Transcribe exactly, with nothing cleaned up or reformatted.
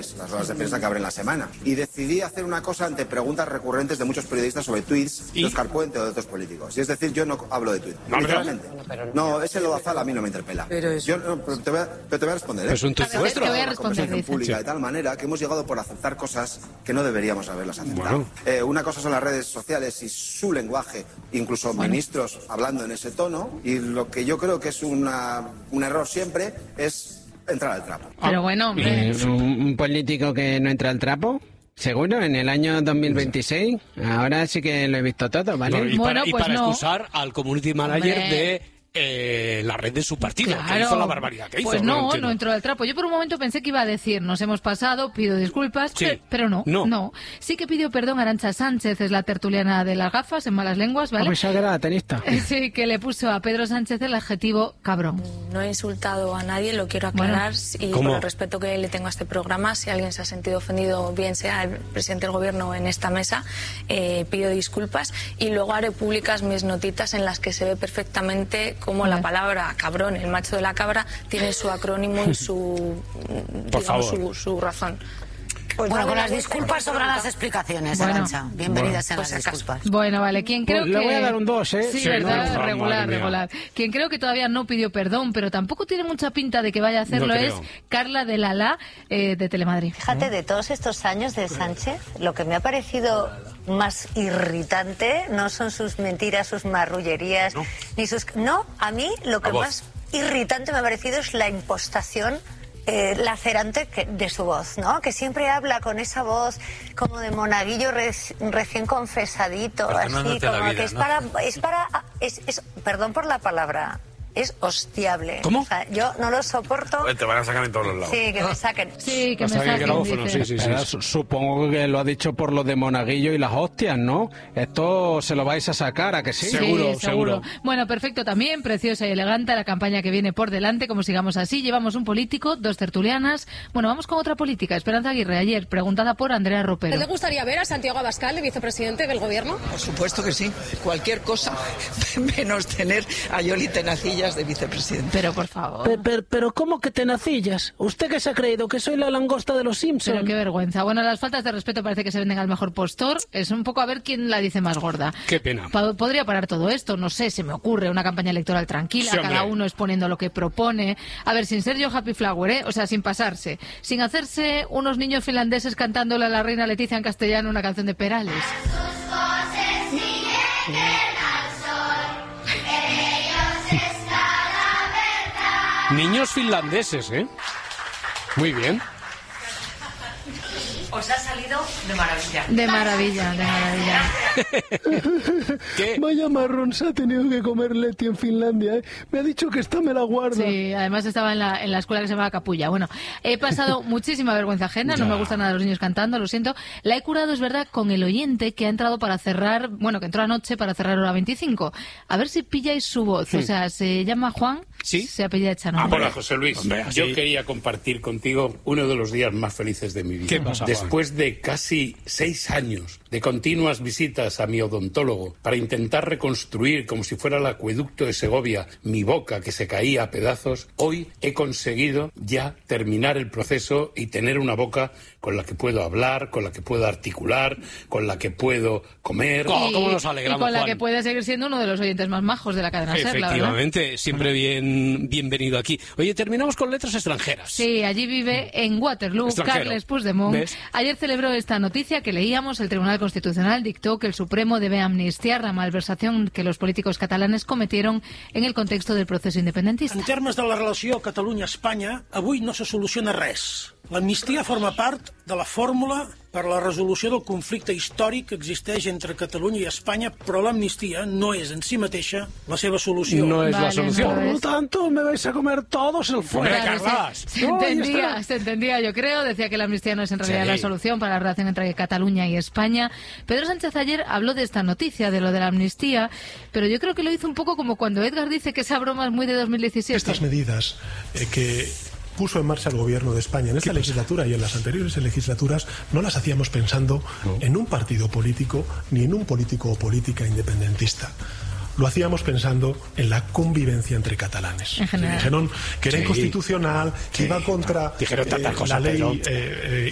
lunes, las ruedas de prensa que abren la semana. Y decidí hacer una cosa ante preguntas recurrentes de muchos periodistas sobre tweets de Óscar Puente o de otros políticos. Y es decir, yo no hablo de tweets. No, literalmente. No, ese Lodazal a mí no me interpela. Pero yo no, pero te, voy a, pero te voy a responder. ¿eh? Es un tuit vuestro. Te voy a responder. Pública, de tal manera que hemos llegado por aceptar cosas que no deberíamos haberlas aceptado. Bueno. Eh, una cosa son las redes sociales y su lenguaje, incluso bueno. ministros hablando en ese tono, y lo que yo creo que es una, un error siempre es entrar al trapo. Pero bueno, eh, un, un político que no entra al trapo. Seguro, en el año dos mil veintiséis, ahora sí que lo he visto todo, ¿vale? No, y Bueno, para, y pues para no. excusar al community manager Hombre. de eh, la red de su partido, claro, que hizo la barbaridad que hizo. Pues no, entiendo. no entró al trapo. Yo por un momento pensé que iba a decir, nos hemos pasado, pido disculpas, Sí. pe- pero no, No. no. Sí que pidió perdón a Arantxa Sánchez, es la tertuliana de las gafas, en malas lenguas, ¿vale? Pues ya que era la tenista. Sí, que le puso a Pedro Sánchez el adjetivo cabrón. No he insultado a nadie, lo quiero aclarar, y ¿Cómo? por el respeto que le tengo a este programa, si alguien se ha sentido ofendido, bien sea el presidente del gobierno en esta mesa, eh, pido disculpas y luego haré públicas mis notitas en las que se ve perfectamente cómo la palabra cabrón, el macho de la cabra, tiene su acrónimo y su, Por digamos, favor. su, su razón. Pues bueno, con las Vale, disculpas sobran las explicaciones, Bueno. Arantxa. Bienvenidas Bueno, sean pues las acaso. disculpas. Bueno, vale, quien creo Pues que... le voy a dar un dos, ¿eh? Sí, Sí, verdad, no, no, regular, madre mía. regular. Quien creo que todavía no pidió perdón, pero tampoco tiene mucha pinta de que vaya a hacerlo No es creo. Carla de Lala, eh, de Telemadrid. Fíjate, de todos estos años de Sánchez, lo que me ha parecido más irritante no son sus mentiras, sus marrullerías, No. ni sus... No, a mí lo que La voz. más irritante me ha parecido es la impostación eh, lacerante que- de su voz, ¿no? Que siempre habla con esa voz como de monaguillo re- recién confesadito, así, Perdonándote la como vida, que es ¿no? para... Es para es, es- perdón por la palabra, es hostiable. ¿Cómo? O sea, yo no lo soporto. Pues te van a sacar en todos los lados. Sí, que me saquen. Sí, que me Pasa que el saquen, grabófono, dice. sí, sí, Pero sí. su- Supongo que lo ha dicho por lo de Monaguillo y las hostias, ¿no? Esto se lo vais a sacar, ¿a que sí? Sí, Seguro, seguro. Bueno, perfecto también, preciosa y elegante la campaña que viene por delante, como sigamos así. Llevamos un político, dos tertulianas. Bueno, vamos con otra política. Esperanza Aguirre, ayer, preguntada por Andrea Ropero. ¿Le gustaría ver a Santiago Abascal de vicepresidente del gobierno? Por supuesto que sí. Cualquier cosa menos tener a Yoli Tenacillas de vicepresidente. Pero, por favor. Pero, pero, pero ¿cómo que tenacillas? ¿Usted qué se ha creído? ¿Que soy la langosta de los Simpsons? Pero qué vergüenza. Bueno, las faltas de respeto parece que se venden al mejor postor. Es un poco a ver quién la dice más gorda. Qué pena. Pa- Podría parar todo esto, no sé, se me ocurre una campaña electoral tranquila, Sí, hombre. cada uno exponiendo lo que propone. A ver, sin ser yo Happy Flower, ¿eh? O sea, sin pasarse. Sin hacerse unos niños finlandeses cantándole a la reina Leticia en castellano una canción de Perales. Niños finlandeses, ¿eh? Muy bien. Os ha salido de maravilla. De maravilla, de maravilla. ¿Qué? Vaya marrón se ha tenido que comer Leti en Finlandia, ¿eh? Me ha dicho que esta me la guarda. Sí, además estaba en la, en la escuela que se llamaba Capulla. Bueno, he pasado muchísima vergüenza ajena, no Ya. me gustan nada los niños cantando, lo siento. La he curado, es verdad, con el oyente que ha entrado para cerrar, bueno, que entró anoche para cerrar hora veinticinco. A ver si pilláis su voz. O sea, se llama Juan, ¿Sí? se apellida Echanola. Hola, José Luis. Hombre, así- Yo quería compartir contigo uno de los días más felices de mi vida. ¿Qué pasa, Juan? Después de casi seis años de continuas visitas a mi odontólogo para intentar reconstruir, como si fuera el acueducto de Segovia, mi boca que se caía a pedazos, hoy he conseguido ya terminar el proceso y tener una boca con la que puedo hablar, con la que puedo articular, con la que puedo comer. Oh, Y- cómo nos y alegramos, con la Juan. que puede seguir siendo uno de los oyentes más majos de la cadena SER, la verdad. Efectivamente, siempre bien bienvenido aquí. Oye, terminamos con letras extranjeras. Sí, allí vive en Waterloo Extranjero. Carles Puigdemont. ¿Ves? Ayer celebró esta noticia que leíamos. El Tribunal Constitucional dictó que el Supremo debe amnistiar la malversación que los políticos catalanes cometieron en el contexto del proceso independentista. En termes de la relació Catalunya-Espanya, avui no se soluciona res. L'amnistia forma part de la fórmula per a la resolució del conflicte històric que existeix entre Catalunya i Espanya, però l'amnistia no és en si mateixa la seva solució. No es la Vale, solución. no Por lo es. tanto, me vais a comer todos el fuego. Hombre, Claro, Carlas. Se, se No, ya entendía, está. se entendía, yo creo. Decía que la amnistía no es en realidad Sí. la solución para la relación entre Cataluña y España. Pedro Sánchez ayer habló de esta noticia, de lo de la amnistía, pero yo creo que lo hizo un poco como cuando Edgar dice que esa broma es muy de dos mil diecisiete. Estas medidas eh, que puso en marcha el gobierno de España en esta legislatura y en las anteriores legislaturas no las hacíamos pensando No. en un partido político ni en un político o política independentista. Lo hacíamos pensando en la convivencia entre catalanes. En general. Dijeron que era Sí. inconstitucional, que Sí. iba contra Dijeron tantas eh, cosas, la ley Pedro. eh, eh,